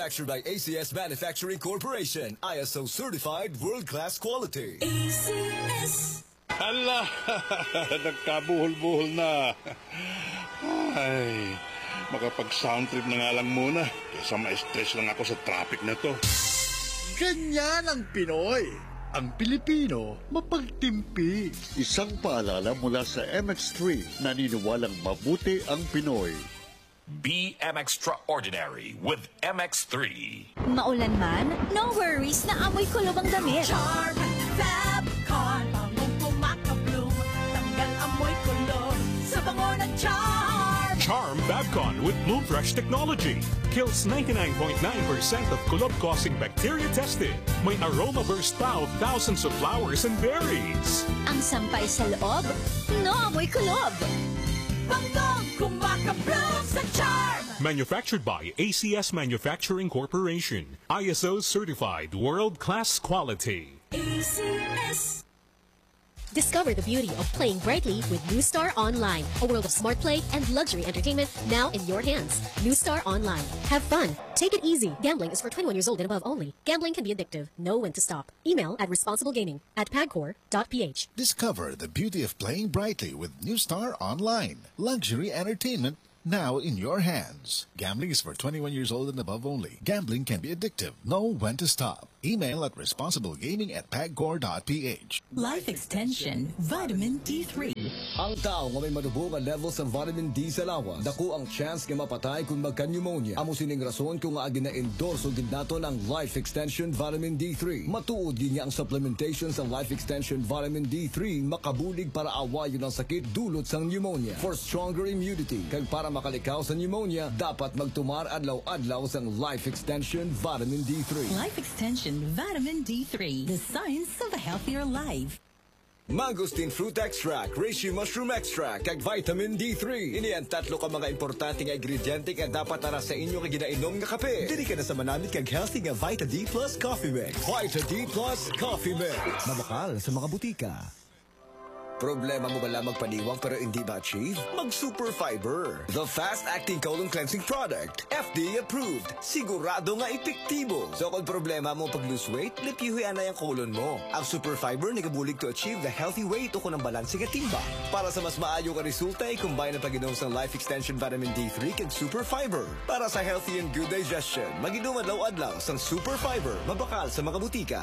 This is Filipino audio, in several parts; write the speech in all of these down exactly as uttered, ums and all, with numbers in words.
Manufactured by A C S Manufacturing Corporation. I S O certified world-class quality. A C S. Hala, nagkabuhol-buhol na. Ay, makapag-sound trip na nga lang muna. Kesa ma-stress lang ako sa traffic na to. Ganyan ang Pinoy. Ang Pilipino, mapagtimpi. Isang paalala mula sa M X three, naniniwalang mabuti ang Pinoy. Be M Extraordinary with M X three. Maulan man, no worries na amoy kulob ang damit. Charm Fabcon, bangong pumakabloom, tanggal amoy kulob sa bango ng Charm. Charm Fabcon with Bloom Fresh technology kills ninety-nine point nine percent of kulob-causing bacteria tested. May aroma burst pa of thousands of flowers and berries. Ang sampay sa loob, no amoy kulob. Bangong kumakabloom sa Charm. Manufactured by A C S Manufacturing Corporation. I S O certified world-class quality. A C S. Discover the beauty of playing brightly with New Star Online, a world of smart play and luxury entertainment now in your hands. New Star Online. Have fun. Take it easy. Gambling is for twenty-one years old and above only. Gambling can be addictive. Know when to stop. Email at responsiblegaming at pagcor dot p h. Discover the beauty of playing brightly with New Star Online. Luxury entertainment now in your hands. Gambling is for twenty-one years old and above only. Gambling can be addictive. Know when to stop. Email at responsiblegaming at pagcor dot p h. Life Extension Vitamin D three. Ang tao nga may madubong nga levels ng vitamin D sa lawas, dako ang chance nga mapatay kung magka-pneumonia. Amo sining rason kung nga gina-endorse gid naton ang Life Extension Vitamin D three. Matuod gid nga ang supplementation sa Life Extension Vitamin D three makabulig para awayon ang sakit dulot sang pneumonia. For stronger immunity, kag para makalikaw sa pneumonia, dapat magtumar adlaw-adlaw sang Life Extension Vitamin D three. Life Extension Vitamin D three. The science of a healthier life. Mangosteen Fruit Extract, Reishi Mushroom Extract, kag Vitamin D three. Ini ang tatlo ka mga importante nga ingrediente nga dapat tara sa inyo kag ginainom nga kape. Dili ka na sa manamit kag healthy nga Vita D Plus Coffee Mix. Vita D Plus Coffee Mix. Mabakal sa mga butika. Problema mo ba lang magpaniwang pero hindi ma-achieve? Mag-Super Fiber. The fast-acting colon cleansing product. F D A approved. Sigurado nga epektibo. So kung problema mo pag-lose weight, lipihuyan na yung colon mo. Ang Super Fiber nagabulig to achieve the healthy weight o kung ang balansing at timba. Para sa mas maayo ka resulta, i-combine ang pag-inom sa Life Extension Vitamin D three kag Super Fiber. Para sa healthy and good digestion, mag-inom adlaw-adlaw sa Super Fiber. Mabakal sa mga butika.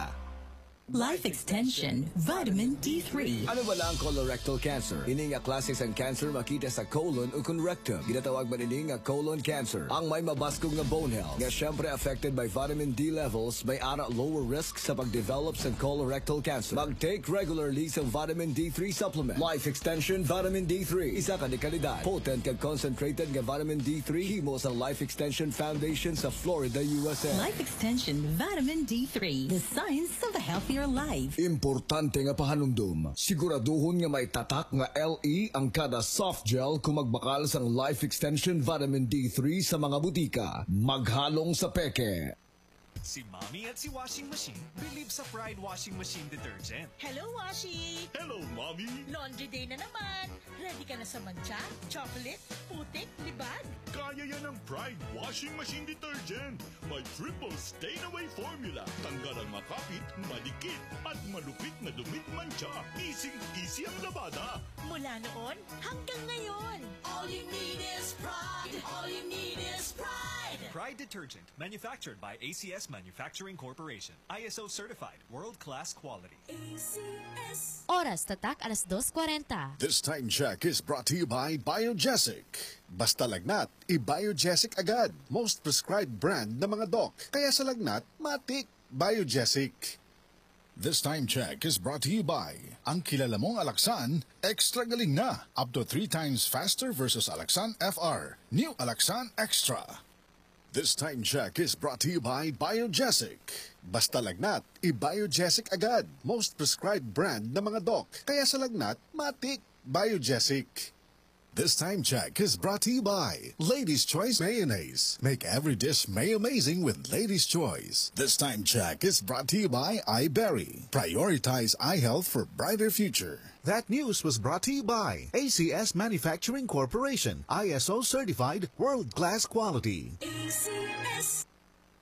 Life Extension Vitamin D three. Ano ba lang colorectal cancer? Ini nga klase sang cancer makita sa colon o kung rectum. Ginatawag man ini nga colon cancer. Ang may mabaskog nga bone health. Nga syempre affected by vitamin D levels, may ara lower risk sa pag-develop sa colorectal cancer. Mag-take regularly sa vitamin D three supplement. Life Extension Vitamin D three. Isa ka di kalidad. Potent kag concentrated nga vitamin D three himo sa Life Extension Foundation sa Florida, U S A. Life Extension Vitamin D three. The science of a healthier life. Importante nga pahanumdum. Siguraduhon nga may tatak nga L E ang kada soft gel kung magbakal sang Life Extension Vitamin D three sa mga butika. Maghalong sa peke. Si Mommy at si Washing Machine believe sa Pride Washing Machine Detergent. Hello, Washi! Hello, Mommy! Laundry day na naman. Ready ka na sa mancha, chocolate, putik, libag? Kaya yan ang Pride Washing Machine Detergent. May triple stain-away formula. Tanggal ang makapit, malikit, at malupit na dumit mancha. Easy-easy ang labada. Mula noon hanggang ngayon. All you need is pride. All you need is pride. Pride Detergent, manufactured by A C S Manufacturing Corporation. I S O certified, world-class quality. A C S. Oras tatak alas dos forty. This time check is brought to you by Biogesic. Basta lagnat, i-Biogesic agad. Most prescribed brand ng mga doc. Kaya sa lagnat, matik. Biogesic. This time check is brought to you by ang kilala mong Alaxan, extra galing na. Up to three times faster versus Alaxan F R. New Alaxan Extra. This time check is brought to you by Biogesic. Basta lagnat, i-Biogesic agad. Most prescribed brand ng mga doc. Kaya sa lagnat, matik. Biogesic. This time check is brought to you by Lady's Choice Mayonnaise. Make every dish may amazing with Lady's Choice. This time check is brought to you by iBerry. Prioritize eye health for brighter future. That news was brought to you by A C S Manufacturing Corporation. I S O certified world-class quality. A C S.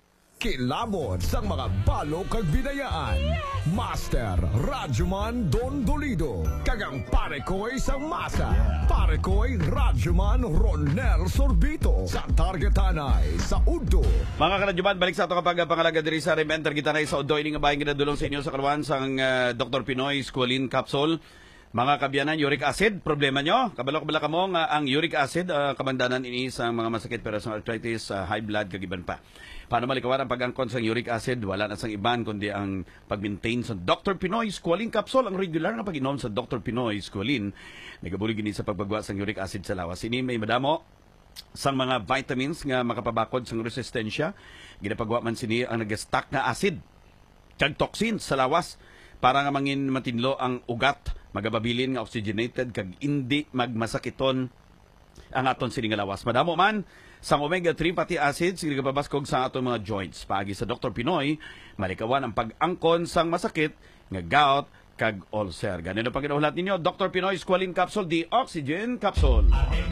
Kilabot sang mga balo kag binayaan. Master Radyoman Don Dolido. Kagang pare ko'y sang masa. Pare ko'y Radyoman Ronel Sorbito. Sa Targetanay, sa Udo. Mga karadyoman, balik sa ito kapag pangalaga diri sa Rementer Gitanay sa Udo. Ini nga bahay ginadulong sa inyo sa karuan sang uh, Doctor Pinoy Squalene Capsule. Mga kabyanan, uric acid, problema nyo. Kabalo-kabala ka mo nga ang uric acid, uh, kamandanan ini sa mga masakit pero sa arthritis, uh, high blood, kagiban pa. Paano malikawan ang pag-angkon sa uric acid? Wala na sang iban kundi ang pag-maintain sa Doctor Pinoy Squalene Capsule. Ang regular na pag-inom sa Doctor Pinoy Squalene. Nagabulig ini sa pagbagwa sa uric acid sa lawas. Ini may madamo sang mga vitamins nga makapabakod sang resistensya. Ginapagwa man sini ang nag-stack na acid kag toxins sa lawas para nga mangin matinlo ang ugat, magababilin nga oxygenated kag hindi magmasakiton ang aton sini nga lawas. Madamo man sang omega three fatty acids sige kapabaskog sa aton mga joints. Paagi sa Doctor Pinoy, malikawan ang pag-angkon sang masakit nga gout kag ulcer. Ganito pang kinaulat ninyo, Doctor Pinoy Squalene Capsule, the Oxygen Capsule.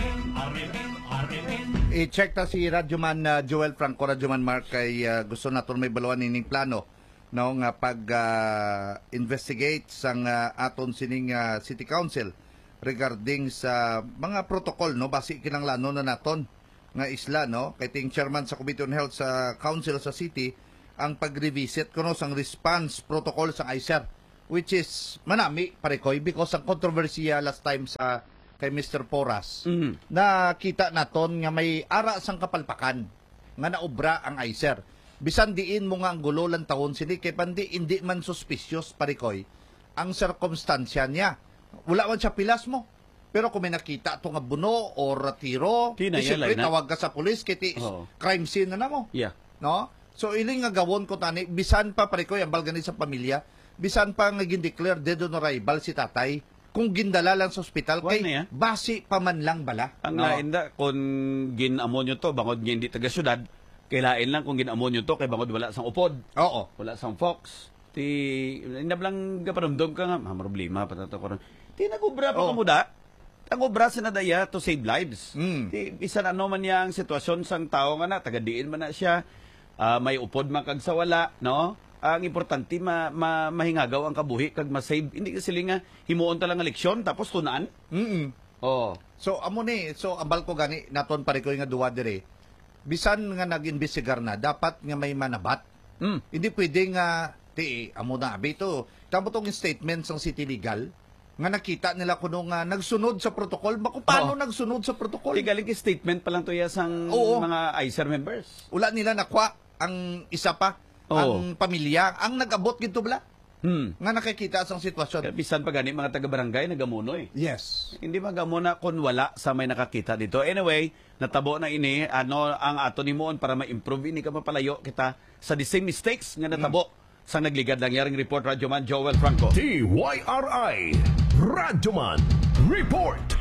I-check ta si Radyoman uh, Joel Franco, Radyoman Mark kay uh, gusto naton may baluan nining plano no nga pag uh, investigate sang uh, aton sining uh, City Council regarding sa mga protocol no basi kinahanglanon na naton nga isla no kay ting chairman sa Committee on Health sa Council sa City ang pag-revisit kuno sang response protocol sang I C E R which is manami parekoy because ang kontrobersiya last time sa kay Mister Porras mm-hmm. na kita naton nga may ara sang kapalpakan nga naobra ang I C E R. Bisan diin mo nga ang gulo lang taon sili kay pandi hindi man suspicious parekoy ang circumstansya niya. Wala man siya pilas mo. Pero kung may nakita ito nga buno o ratiro, di siyempre tawag ka sa pulis kiti oh. crime scene na na mo. Yeah. No? So iling nga gawon ko tani bisan pa parekoy ang balgani sa pamilya, bisan pa nga gin-declare dead on arrival si tatay kung gindala lang sa ospital kay niya? basi pa man lang bala. Ang no? lain da kung ginamon nyo to bangod nga hindi taga syudad, kailain lang kung ginamon nyo to kay bangod wala sang upod. Oo. Wala sang fox. Ti inablang gapanumdum ka nga, ma problema patato ko. Ti nagubra pa oh. kamuda. Nagubra sa nadaya to save lives. Mm. Ti bisan ano man yang sitwasyon sang tao nga na tagadiin man na siya. Uh, may upod man kag sa wala, no? Ang importante ma, ma mahingagaw ang kabuhi kag ma-save. Hindi kasi nga himuon ta lang nga leksyon tapos tunaan. Mm. Oh. So amo ni, so ambal ko gani naton pare ko nga duwa dire. Bisan nga nag-imbestigar na, dapat nga may manabat. Mm. Hindi pwede nga ti amo na abito. Tamo tong statement sang City Legal nga nakita nila kuno nga nagsunod sa protocol. Bako paano oh. nagsunod sa protocol? Di galing statement pa lang to ya sang Oo. mga I C E R members. Wala nila nakwa ang isa pa oh. ang pamilya ang nag-abot gito bala. Hmm. Nga nakikita sang sitwasyon. Kaya bisan pa gani mga taga-barangay nagamunoy. Yes. Hindi magamuna kung wala sa may nakakita dito. Anyway, natabo na ini ano ang ato nimuon para ma-improve ini ka mapalayo kita sa the same mistakes nga natabo hmm. sa nagligad lang yaring report Radyoman Joel Franco. T Y R I Radyoman Report.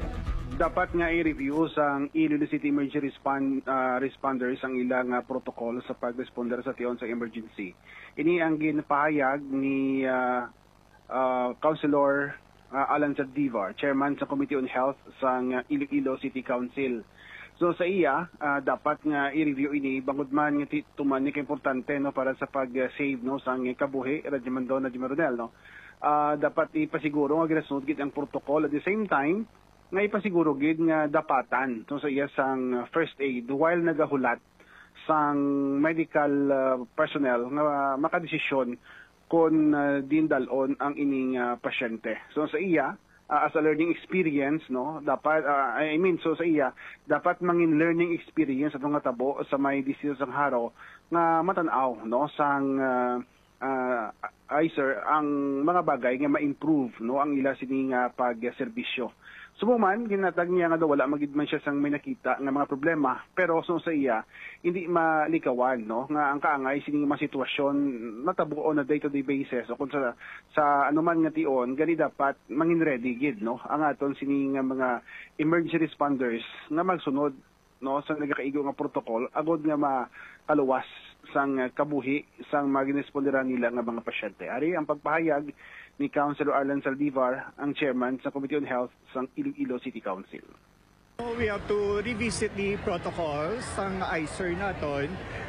Dapat nga i-review sang Iloilo City Emergency Respond, uh, Responders ang ilang uh, protocol sa pag-responder sa tion sa emergency. Ini ang ginapahayag ni uh, uh, Councilor uh, Alan Saldivar, Chairman sa Committee on Health sang uh, Iloilo City Council. So sa iya, uh, dapat nga i-review ini bangod man nga tuman ni importante no para sa pag-save no sang kabuhi Radyoman Don na Jimaronel no. Uh, dapat ipasiguro nga ginasunod gid ang protocol at the same time nga ipasiguro gid nga dapatan so sa iya sang first aid while nagahulat sang medical uh, personnel nga uh, makadesisyon kung uh, dindalon ang ining uh, pasyente. So sa iya uh, as a learning experience no dapat uh, I mean so sa iya dapat mangin learning experience atong tabo sa may disease sang haro nga matanaw no sang uh, uh, I sir ang mga bagay nga ma-improve no ang ila sining uh, pag-serbisyo. Sumuman, ginatag niya nga daw wala magid man siya sang may nakita nga mga problema, pero so sa iya, hindi malikawan, no? Nga ang kaangay sining mga sitwasyon natabo on a day-to-day basis o kung sa, sa anuman nga tion, gani dapat mangin ready gid, no? Ang aton sining mga emergency responders nga magsunod, no? Sa nagakaigo nga protocol, agod nga makaluwas sang kabuhi sang maginesponderan nila nga mga pasyente. Ari ang pagpahayag ni Councilor Alan Saldivar, ang chairman sa Committee on Health sa Iloilo City Council. We have to revisit the protocols ng I C E R naton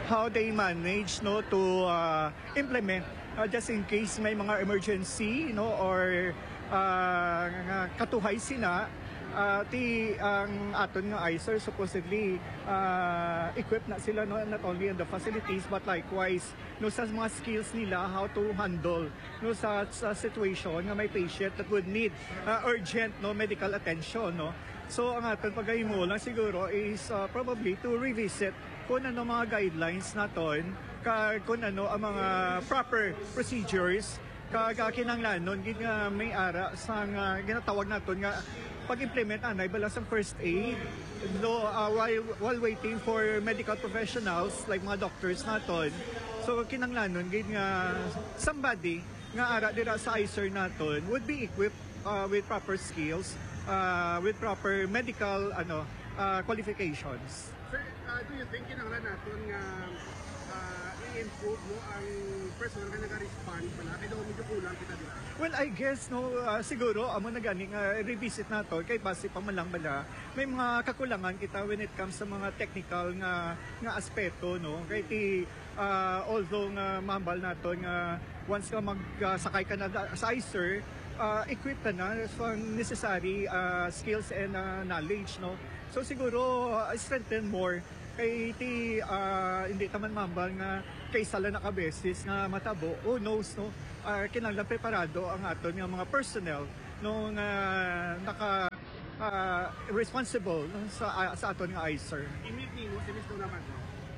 how they manage no to uh, implement uh, just in case may mga emergency no or uh, katuhay sina. Uh, ti ang aton nga I C E R supposedly uh, equipped na sila no, not only in the facilities but likewise no sa mga skills nila how to handle no sa, sa situation nga may patient that would need uh, urgent no medical attention no. So ang aton pagahimo lang siguro is uh, probably to revisit kung ano mga guidelines naton ka kung ano ang mga proper procedures kag kinahanglanon gid nga may ara sa nga ginatawag naton nga pag-implement anay bala sa first aid no, uh, while, while waiting for medical professionals like mga doctors naton. So kinahanglanon gid nga somebody nga ara dira sa I C E R naton would be equipped uh, with proper skills, uh, with proper medical ano uh, qualifications. Sir, uh, do you think kinahanglan naton nga uh, i-improve mo ang personal nga nag-respond pala kay daw medyo kulang kita dira? Well, I guess no uh, siguro amo na gani nga revisit nato kay base pa man lang bala may mga kakulangan kita when it comes sa mga technical nga nga aspeto no kay ti uh, although nga mambal nato nga once ka magsakay ka na sa I C E R uh, equipped ka na sa necessary uh, skills and uh, knowledge no. So siguro uh, strengthen more kay ti uh, hindi taman mambal nga kay sala nakabeses nga matabo who knows no uh, kinahanglan preparado ang aton nga mga personnel no nga naka uh, responsible no, sa uh, sa aton nga I C E R. Immediately mo si Mister naman no.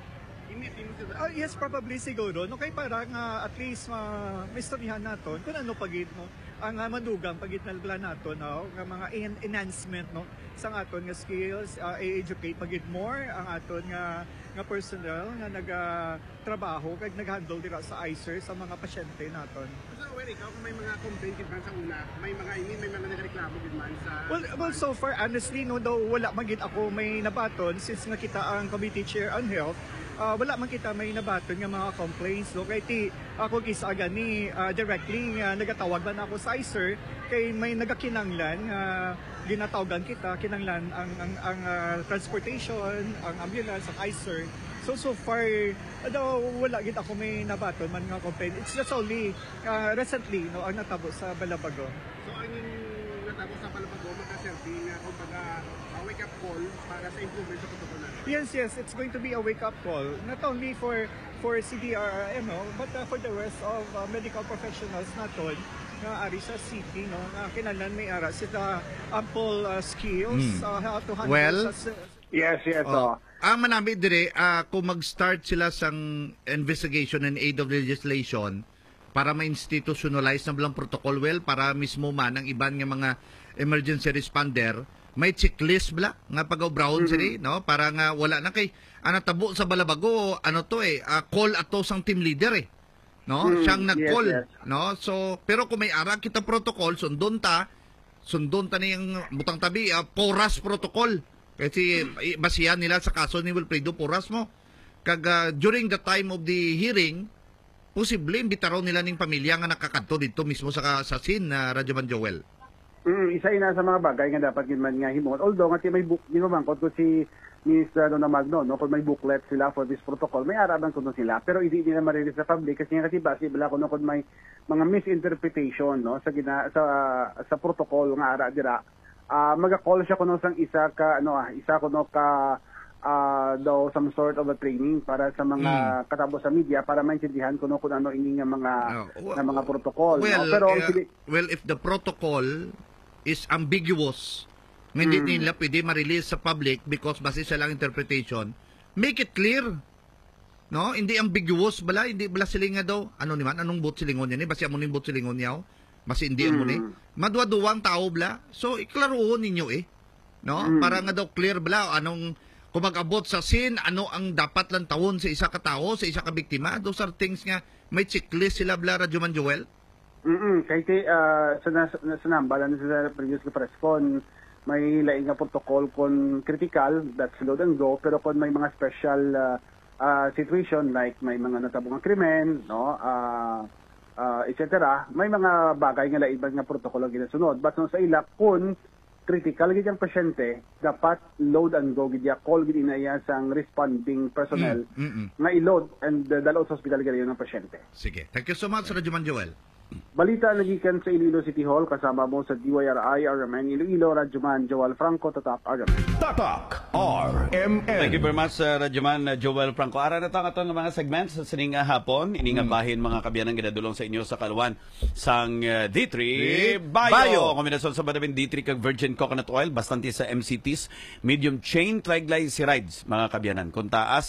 Uh, yes, probably siguro. No, kay para nga at least uh, mistoryahan naton kung ano pagit no ang uh, madugang pagit na naton no nga mga en- enhancement no sa aton nga skills, uh, i-educate pagit more ang aton nga nga personnel nga nagatrabaho kag naghandle dira sa I C E R sa mga pasyente naton. So, well, ikaw kung may mga complaint gid man sa una, may mga I mean, may mga nagreklamo gid man sa Well, well so far honestly no daw wala man gid ako may nabaton since nga kita ang committee chair on health. Uh, wala man kita may nabaton nga mga complaints no kay ti ako gisa gani uh, directly nga uh, nagatawag man ako sa I C E R kay may nagakinanglan nga uh, ginatawagan kita kinanglan ang ang, ang uh, transportation ang ambulance ang I C E R. So so far uh, daw wala gid ako may nabaton man nga complaint. It's just only uh, recently no ang natabo sa Balabago. So ang natabo sa Balabago makaserbi nga kumbaga a wake up call para sa improvement sa protocol natin. Yes, yes, it's going to be a wake-up call, not only for for C D R R M, no, but uh, for the rest of uh, medical professionals naton nga ari sa city, no, nga kinahanglan may ara sila ample uh, skills Hmm. uh, how to handle Well, sa, Yes, yes. Oh. Ang manami dire, uh, kung mag-start sila sang investigation and aid of legislation para ma-institutionalize na bilang protocol, well, para mismo man ang iban nga mga emergency responder, may checklist bla nga pag-brown mm-hmm. sila, no? Para nga wala na kay ana tabo sa Balabago, ano to eh, uh, call ato sang team leader eh. No? Mm, Siyang nag-call, yes, yes. no? So, pero kung may ara kita protocol, sundon ta, sundon ta niyang butang tabi, uh, Poras protocol. Kasi basihan nila sa kaso ni Wilfredo Poras mo. Kag uh, during the time of the hearing, posible imbitaraw nila ning pamilya nga nakakadto dito mismo sa sa scene na uh, Radyo Man Joel. Mm, isa ina sa mga bagay nga dapat gid man nga himot. Although nga may book ginumangkot ko si Mister Dona Magno, no, kung may booklet sila for this protocol, may araban kuno sila, pero hindi nila ma-release sa public kasi nga kasi base bala kuno kung may mga misinterpretation no sa gina, sa sa protocol nga ara dira. Uh, maga-call siya kuno sang isa ka ano ah, isa kuno ka uh, daw some sort of a training para sa mga mm. katabo sa media para maintindihan kuno kung ano ini nga mga oh, well, na mga protocol. Well, no? Pero uh, well, if the protocol is ambiguous, hindi mm. nila pwede ma-release sa public because base sa lang interpretation, make it clear. No, hindi ambiguous bala, hindi bala sila nga daw, ano ni man, anong bot silingon niya ni, base amo ning bot silingon niya, base hindi amo ni. Madwa-duwang tao bala. So iklaroon ninyo eh. No? Mm. Para nga daw clear bala anong kung mag-abot sa scene, ano ang dapat lang tawon sa isa ka tao, sa isa ka biktima. Those are things nga may checklist sila bala Radyo Man Joel. Mm-mm. Kaya uh, sa, sa nambalan sa previous ka respond, may laing nga protocol kung critical, that's load and go, pero kung may mga special uh, uh, situation like may mga natabong krimen, no, uh, uh, et cetera, may mga bagay nga laing nga protocol ang ginasunod. But no, sa ila, kung critical gid ang pasyente, dapat load and go gid ya, call gid inaya sang responding personnel Mm, mm, mm. nga i-load and uh, dalo sa hospital gid ang pasyente. Sige. Thank you so much, Radyoman Joel. Balita nagikan sa Iloilo City Hall, kasama mo sa D Y R I R M N Iloilo, Radyoman Joel Franco, Tatak R M N. Tatak R M N. Thank you very much, uh, Radyoman uh, Joel Franco. Ara na ito ang atong mga segments sa sining uh, hapon. Ining mm. bahin mga kabiyanang ginadulong sa inyo sa kaluan sang uh, D three Bio. Bio. Kombinasyon sa badabing D three kag Virgin Coconut Oil, bastante sa M C Ts, medium chain triglycerides, mga kabiyanan. Kung taas,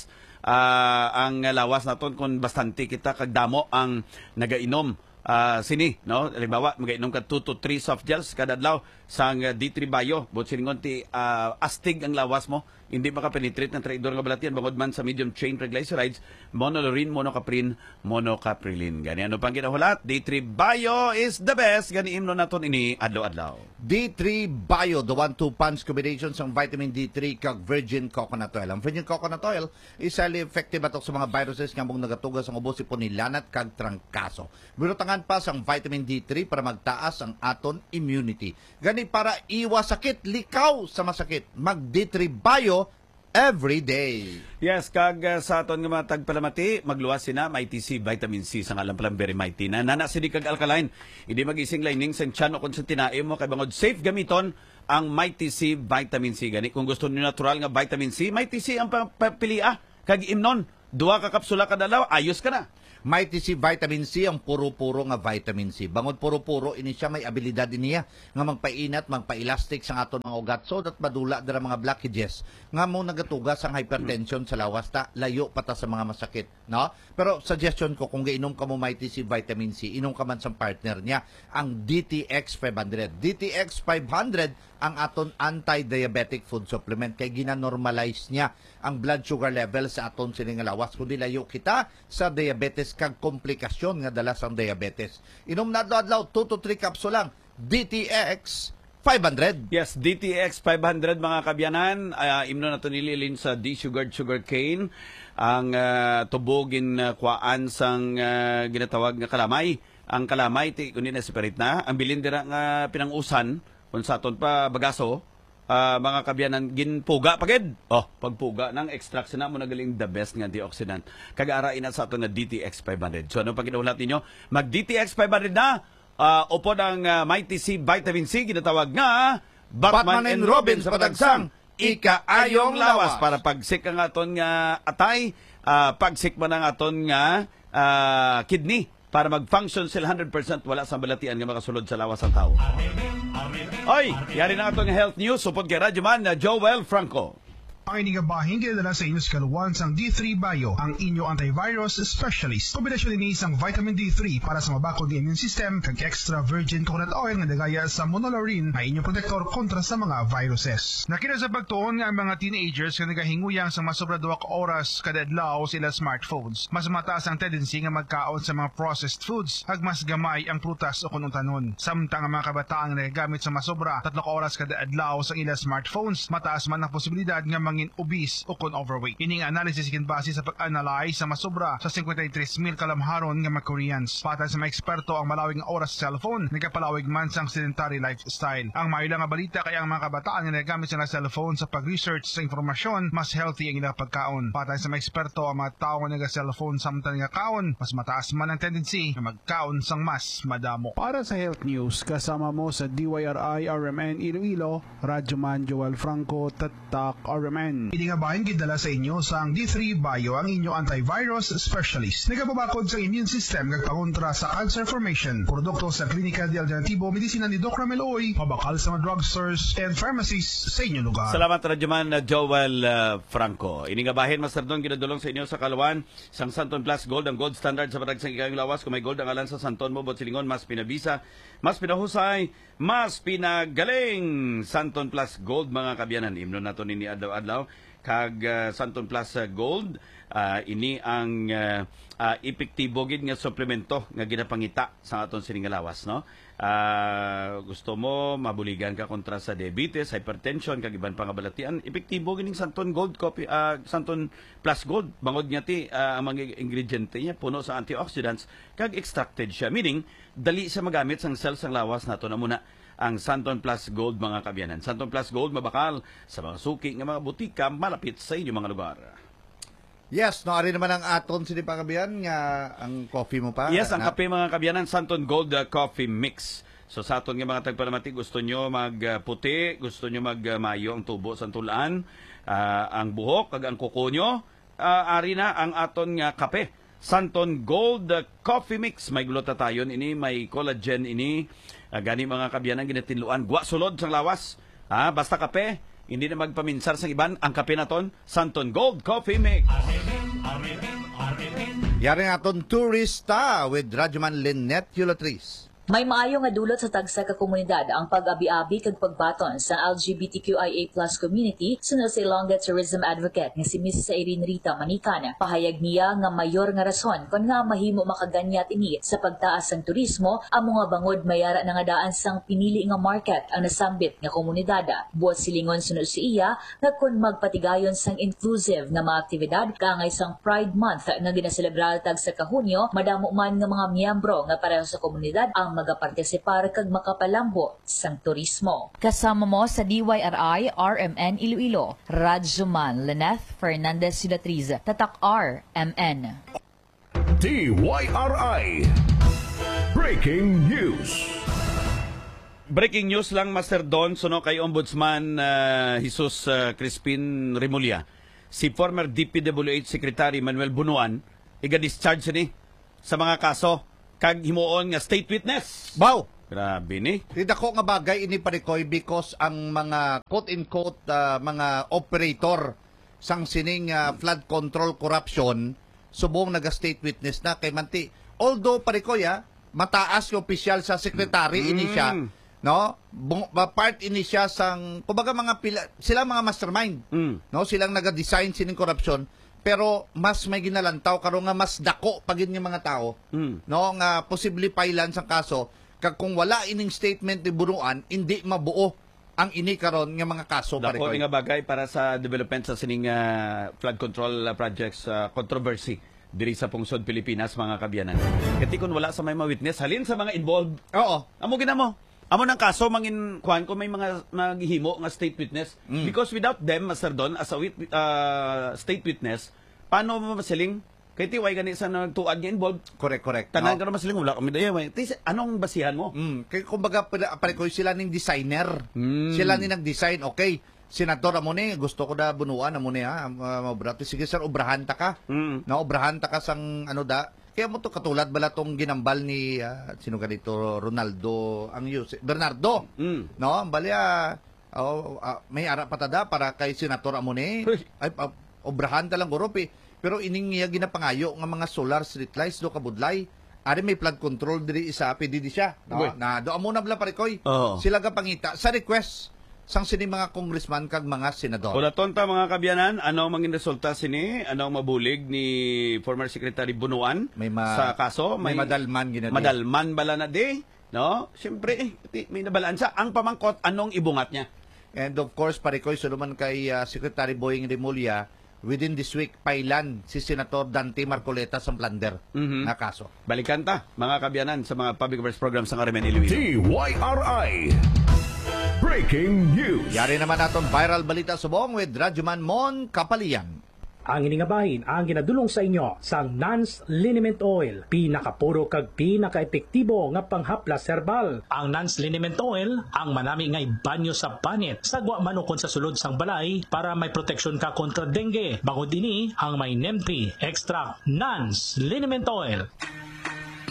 uh, ang lawas naton kung bastante kita kag damo ang nagainom. Uh, sini, no? Halimbawa, magainom ka two to three soft gels kada adlaw sang uh, D three Bio. But siningon ti uh, astig ang lawas mo, hindi makapenetrate ng traidor nga balatian bangod man sa medium chain triglycerides, monolaurin, monocaprin, monocaprilin. Gani ano pang kinahulat? D three Bio is the best. Gani imno naton ini adlaw-adlaw. D three Bio, the one two punch combination ng vitamin D three kag Virgin Coconut Oil. Ang Virgin Coconut Oil is highly effective atok sa mga viruses nga mong nagatugas ang ubos sipon ni lanat kag trangkaso. Birutangan pa sang vitamin D three para magtaas ang aton immunity. Gani para iwas sakit, likaw sa masakit. Mag D three Bio every day. Yes, kag uh, sa aton nga mga tagpalamati, magluwas sina Mighty C, vitamin C sa ngalan palang very mighty na nana sidi kag alkaline. Hindi magising lining sa tiyan o kung sa tinae mo kay bangod safe gamiton ang Mighty C vitamin C. Gani kung gusto niyo natural nga vitamin C, Mighty C ang papilia kag imnon. Duha ka kapsula kada adlaw, ayos ka na. Mighty C Vitamin C ang puro-puro nga vitamin C. Bangod puro-puro, ini siya may abilidad niya nga magpainat, magpa-elastic sa aton mga ugat so that madula dira mga blockages nga mo nagatugas ang hypertension sa lawas ta layo pata sa mga masakit, no? Pero suggestion ko kung gainom ka mo Mighty C Vitamin C, inom ka man sa partner niya ang D T X five hundred. D T X five hundred ang aton anti-diabetic food supplement kay gina-normalize niya ang blood sugar level sa aton sining lawas kundi layo kita sa diabetes kag komplikasyon nga dala sang diabetes. Inom na adlaw two to three capsule lang D T X five hundred. Yes, D T X five hundred mga kabyanan. Uh, imno na ito nililin sa D-sugared sugar cane. Ang uh, tubogin uh, kwaan sang uh, ginatawag nga kalamay. Ang kalamay, ti, kunin na separate na. Ang bilin dira nga pinangusan, kung sa aton pa bagaso, uh, mga kabyanan, ginpuga pagid. Oh, pagpuga ng extract na mo nagaling the best nga antioxidant. Kag-arain na sa aton nga D T X five hundred. So ano pag kinaulat ninyo? Mag-D T X five hundred na. Uh, upo ng uh, Mighty C Vitamin C, ginatawag nga Batman, Batman and Robin sa padagsang ika-ayong lawas para pagsik ang aton nga atay, uh, pagsik man ang aton nga uh, kidney para mag-function sila one hundred percent wala sa balatian nga makasulod sa lawas ang tao. Oy, yari na atong health news supod kay Radyoman na Joel Franco. Ang inigabahin kinadala sa inyo sa kaluwan sang D three Bio, ang inyo antivirus specialist. Kombinasyon ini isang vitamin D three para sa mabakod ng immune system kag extra virgin coconut oil nga dagaya sa monolaurin na inyong protektor kontra sa mga viruses. Nakita sa pagtuon nga ang mga teenagers nga nagahinguyang sa masobra duwa ka oras kada adlaw sila smartphones. Mas mataas ang tendency nga magkaon sa mga processed foods ag mas gamay ang prutas o kunong tanon. Samtang ang mga kabataan nga nagagamit sa masobra tatlo ka oras kada adlaw sa ila smartphones, mataas man ang posibilidad nga mangin obese o kon overweight. Ining analysis ikin base sa pag-analyze sa masobra sa fifty-three mil kalamharon nga mga Koreans. Patay sa mga eksperto ang malawig nga oras sa cellphone, nagapalawig man sang sedentary lifestyle. Ang maayong nga balita kay ang mga kabataan nga nagamit sa cellphone sa pag-research sa informasyon, mas healthy ang ilang pagkaon. Patay sa mga eksperto ang mga tao nga naga-cellphone samtang nga kaon, mas mataas man ang tendency nga magkaon sang mas madamo. Para sa health news, kasama mo sa D Y R I R M N Iloilo, Radyoman Joel Franco, Tatak R M N. Hindi nga bahin gidala sa inyo sa ang D three Bio, ang inyo antivirus specialist. Nagababakod sa immune system kag pangontra sa cancer formation. Produkto sa Klinika de Alternativo Medisina ni Doc Ramel Oy, mabakal sa mga drugstores and pharmacies sa inyong lugar. Salamat Radyoman na Joel uh, Franco. Ini nga bahin Master Don ginadulong sa inyo sa kaluwan sang Santon Plus Gold, ang gold standard sa padagsang ikayong lawas. Kung may gold ang alan sa Santon mo, bot silingon mas pinabisa, mas pinahusay, mas pinagaling. Santon Plus Gold mga kabyanan, imno nato nini adlaw-adlaw kag uh, Santon Plus uh, Gold, uh, ini ang uh, uh, epektibo gid nga suplemento nga ginapangita sa aton sining lawas, no? Uh, gusto mo mabuligan ka kontra sa diabetes, hypertension kag iban pang balatian, epektibo gining Santon Gold coffee, uh, Santon Plus Gold. Bangod niya ti uh, ang mga ingrediente niya puno sa antioxidants kag extracted siya, meaning dali sa magamit sang cells sang lawas nato na muna. ang Santon Plus Gold mga kabyanan. Santon Plus Gold mabakal sa mga suki nga mga butika malapit sa inyong mga lugar. Yes, no, ari naman ang aton sini pakabiyan nga ang coffee mo pa. Yes, ang na? kape mga kabyanan, Santon Gold uh, Coffee Mix. So sa aton nga mga tagpalamati, gusto nyo magputi, gusto nyo magmayo ang tubo sa tulaan, uh, ang buhok, kag ang kuko nyo, uh, ari na ang aton nga kape. Santon Gold uh, Coffee Mix. May glutathione ini, may collagen ini. Uh, gani mga kabyanan, ginatinluan. Gwa sulod sang lawas. Ha? Basta kape, hindi na magpaminsar sa iban. Ang kape naton, Santon Gold Coffee Mix. Yari nga aton Turista with Radyoman Lynette Yulatris. May maayo nga dulot sa tagsa ka komunidad ang pag-abi-abi kag pagbaton sa L G B T Q I A plus community sunod sa Ilongga Tourism Advocate nga si Missus Irene Rita Manican. Pahayag niya nga mayor nga rason kon nga mahimo makaganyat ini sa pagtaas sang turismo ang mga bangod mayara na nga daan sang pinili nga market ang nasambit nga komunidad. Buot silingon sunod si iya nga kon magpatigayon sang inclusive nga mga aktibidad kangay sang Pride Month nga ginaselebrar tag sa Kahunyo, madamo man nga mga miyembro nga pareho sa komunidad ang magapartisipar kag makapalambo sang turismo. Kasama mo sa D Y R I R M N Iloilo, Radyoman Lynette Fernandez Yulatris, Tatak R M N. D Y R I Breaking News. Breaking news lang, Master Don, suno kay Ombudsman uh, Jesus uh, Crispin Remulla. Si former D P W H Secretary Manuel Bunuan, iga-discharge ni sa mga kaso kag himuon nga state witness. Wow! Grabe ni. Tidak ko nga bagay ini parikoy because ang mga quote-in-quote uh, mga operator sang sining uh, flood control corruption subong naga-state witness na kay manti. Although parikoy ah, mataas yung opisyal sa secretary mm. ini siya, no? Bung, part ini siya sang kumbaga mga pila, sila mga mastermind, mm. no? Silang naga-design sining corruption. Pero mas may ginalantaw karon nga mas dako pagin yung mga tao mm. no nga posible pailan sa kaso kag kung wala ining statement ni Bunuan hindi mabuo ang ini karon nga mga kaso pare ko. Dako nga bagay para sa development sa sining uh, flood control projects uh, controversy diri sa pungsod Pilipinas mga kabyanan. Kati kun wala sa may mga witness halin sa mga involved. Oo. Amo ginamo. Amo nang kaso mangin kuan ko may mga maghihimo nga state witness mm. because without them Master Don as a wit, uh, state witness paano mo masiling kay tiway gani sa nagtuad nga involved. Correct, correct. Tanan no? ka masiling wala kami daya way. Anong basihan mo? Mm, kay kumbaga pare ko sila ning designer. Mm. Sila ni nag-design. Okay, Senator amo ni gusto ko da bunuan amo ni ha. Uh, mabrato sige sir obrahan ta ka. Mm. No, obrahan ta ka sang ano da. Kaya mo to katulad bala tong ginambal ni uh, sino ka dito Ronaldo ang Yuse, Bernardo. Mm. No, bali uh, uh, uh, may ara patada para kay Senator amo ni. Ay uh, obrahan ta lang goropi. Pero ining iya ginapangayo nga mga solar street lights do kabudlay. Ari may flood control diri isa P D D siya. No? Na do amo na bala parikoy. Oh. Sila ga pangita sa request sang sini mga congressman kag mga senador. Wala tonta mga kabyanan, ano ang mangin resulta sini? Ano ang mabulig ni former Secretary Bunuan may ma, sa kaso? May, may madalman ginadi. Madalman bala na di, no? Siyempre, eh, may nabalaan sa ang pamangkot anong ibungat niya. And of course, parikoy suluman kay uh, Secretary Boying Remulla, within this week, pailan si Senator Dante Marcoleta sa plunder mm-hmm. na kaso. Balikan ta, mga kabyanan, sa mga public affairs programs ng R M N Iloilo. D Y R I Breaking News. Yari naman naton viral balita subong with Radyoman Mon Kapalian. Ang iningabahin ang ginadulong sa inyo sang Nance Liniment Oil. Pinakapuro kag pinaka-epektibo nga panghaplas herbal. Ang Nance Liniment Oil, ang manami ngay banyo sa panit. Sagwa manukon sa sulod sang balay para may proteksyon ka kontra dengue. Bangod ini ang may N E M P Extra Nance Liniment Oil.